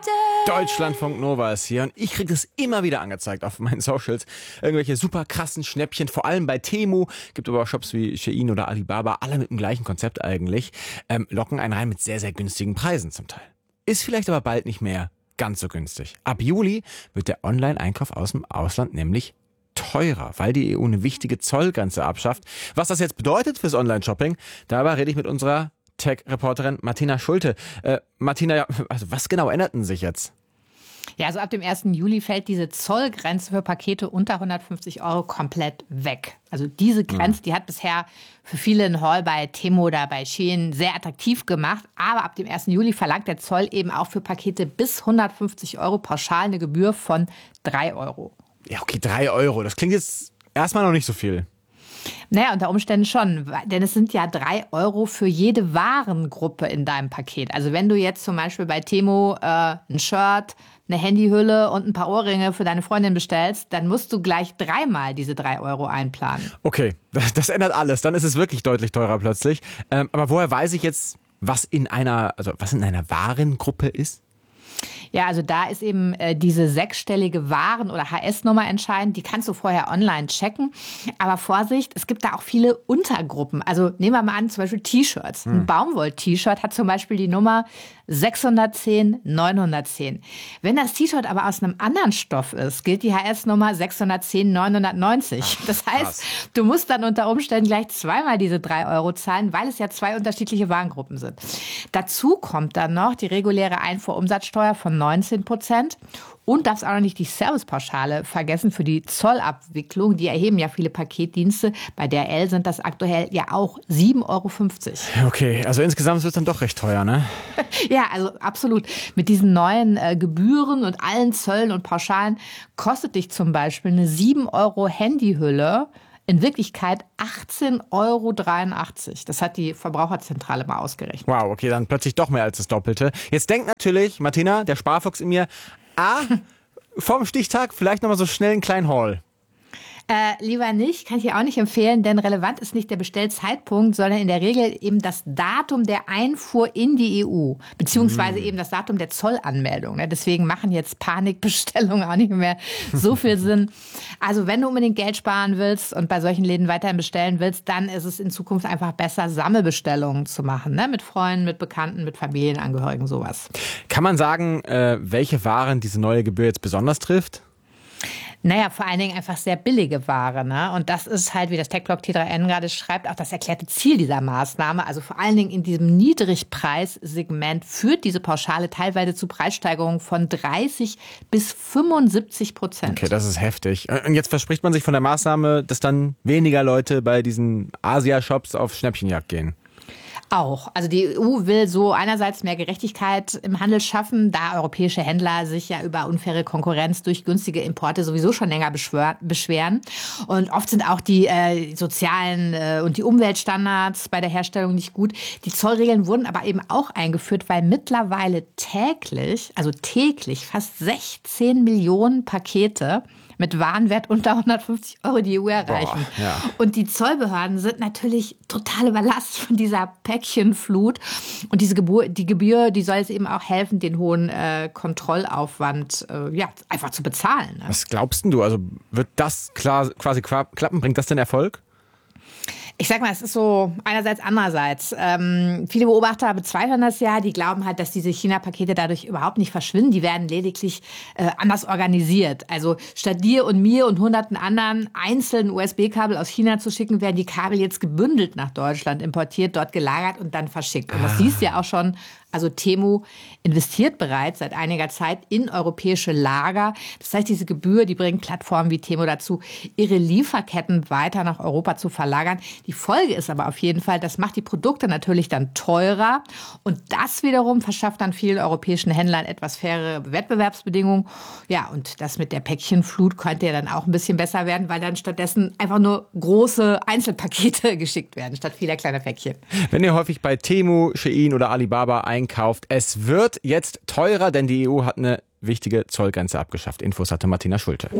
Deutschlandfunk Nova ist hier und ich kriege es immer wieder angezeigt auf meinen Socials. Irgendwelche super krassen Schnäppchen, vor allem bei Temu. Gibt aber auch Shops wie Shein oder Alibaba, alle mit dem gleichen Konzept eigentlich. Locken einen rein mit sehr, sehr günstigen Preisen zum Teil. Ist vielleicht aber bald nicht mehr ganz so günstig. Ab Juli wird der Online-Einkauf aus dem Ausland nämlich teurer, weil die EU eine wichtige Zollgrenze abschafft. Was das jetzt bedeutet fürs Online-Shopping, darüber rede ich mit unserer Tech-Reporterin Martina Schulte. Martina, also was genau änderten sich jetzt? Ja, also ab dem 1. Juli fällt diese Zollgrenze für Pakete unter 150 € komplett weg. Also diese Grenze, die hat bisher für viele einen Haul bei Temu oder bei Shein sehr attraktiv gemacht. Aber ab dem 1. Juli verlangt der Zoll eben auch für Pakete bis 150 € pauschal eine Gebühr von 3 €. Ja, okay, 3 €. Das klingt jetzt erstmal noch nicht so viel. Naja, unter Umständen schon, denn es sind ja 3 € für jede Warengruppe in deinem Paket. Also wenn du jetzt zum Beispiel bei Temu ein Shirt, eine Handyhülle und ein paar Ohrringe für deine Freundin bestellst, dann musst du gleich dreimal diese 3 € einplanen. Okay, das ändert alles. Dann ist es wirklich deutlich teurer plötzlich. Aber woher weiß ich jetzt, was in einer Warengruppe ist? Ja, also da ist eben diese 6-stellige Waren- oder HS-Nummer entscheidend. Die kannst du vorher online checken. Aber Vorsicht, es gibt da auch viele Untergruppen. Also nehmen wir mal an, zum Beispiel T-Shirts. Ein Baumwoll-T-Shirt hat zum Beispiel die Nummer 610 910. Wenn das T-Shirt aber aus einem anderen Stoff ist, gilt die HS-Nummer 610 990. Das heißt, du musst dann unter Umständen gleich zweimal diese 3 € zahlen, weil es ja 2 unterschiedliche Warengruppen sind. Dazu kommt dann noch die reguläre Einfuhrumsatzsteuer von 19%. Und darfst auch noch nicht die Servicepauschale vergessen für die Zollabwicklung. Die erheben ja viele Paketdienste. Bei DHL sind das aktuell ja auch 7,50 €. Okay, also insgesamt wird es dann doch recht teuer, ne? Ja, also absolut. Mit diesen neuen Gebühren und allen Zöllen und Pauschalen kostet dich zum Beispiel eine 7 € Handyhülle in Wirklichkeit 18,83 €. Das hat die Verbraucherzentrale mal ausgerechnet. Wow, okay, dann plötzlich doch mehr als das Doppelte. Jetzt denkt natürlich, Martina, der Sparfuchs in mir, vorm Stichtag vielleicht nochmal so schnell einen kleinen Haul. Lieber nicht, kann ich dir auch nicht empfehlen, denn relevant ist nicht der Bestellzeitpunkt, sondern in der Regel eben das Datum der Einfuhr in die EU, beziehungsweise eben das Datum der Zollanmeldung. Deswegen machen jetzt Panikbestellungen auch nicht mehr so viel Sinn. Also wenn du unbedingt Geld sparen willst und bei solchen Läden weiterhin bestellen willst, dann ist es in Zukunft einfach besser, Sammelbestellungen zu machen, ne? Mit Freunden, mit Bekannten, mit Familienangehörigen, sowas. Kann man sagen, welche Waren diese neue Gebühr jetzt besonders trifft? Naja, vor allen Dingen einfach sehr billige Ware, ne? Und das ist halt, wie das Tech-Blog T3N gerade schreibt, auch das erklärte Ziel dieser Maßnahme. Also vor allen Dingen in diesem Niedrigpreissegment führt diese Pauschale teilweise zu Preissteigerungen von 30 bis 75%. Okay, das ist heftig. Und jetzt verspricht man sich von der Maßnahme, dass dann weniger Leute bei diesen Asia-Shops auf Schnäppchenjagd gehen. Auch. Also die EU will so einerseits mehr Gerechtigkeit im Handel schaffen, da europäische Händler sich ja über unfaire Konkurrenz durch günstige Importe sowieso schon länger beschweren. Und oft sind auch die sozialen und die Umweltstandards bei der Herstellung nicht gut. Die Zollregeln wurden aber eben auch eingeführt, weil mittlerweile täglich fast 16 Millionen Pakete mit Warenwert unter 150 € die EU erreichen. Boah, ja. Und die Zollbehörden sind natürlich total überlastet von dieser Päckchenflut. Und die Gebühr, die soll jetzt eben auch helfen, den hohen Kontrollaufwand einfach zu bezahlen. Ne? Was glaubst denn du? Also wird das quasi klappen? Bringt das denn Erfolg? Ich sag mal, es ist so einerseits, andererseits. Viele Beobachter bezweifeln das ja. Die glauben halt, dass diese China-Pakete dadurch überhaupt nicht verschwinden. Die werden lediglich anders organisiert. Also statt dir und mir und hunderten anderen einzeln USB-Kabel aus China zu schicken, werden die Kabel jetzt gebündelt nach Deutschland importiert, dort gelagert und dann verschickt. Und das siehst du ja auch schon. Also Temu investiert bereits seit einiger Zeit in europäische Lager. Das heißt, diese Gebühr, die bringt Plattformen wie Temu dazu, ihre Lieferketten weiter nach Europa zu verlagern. Die Folge ist aber auf jeden Fall, das macht die Produkte natürlich dann teurer. Und das wiederum verschafft dann vielen europäischen Händlern etwas faire Wettbewerbsbedingungen. Ja, und das mit der Päckchenflut könnte ja dann auch ein bisschen besser werden, weil dann stattdessen einfach nur große Einzelpakete geschickt werden, statt vieler kleiner Päckchen. Wenn ihr häufig bei Temu, Shein oder Alibaba einkauft, es wird jetzt teurer, denn die EU hat eine wichtige Zollgrenze abgeschafft. Infos hatte Martina Schulte.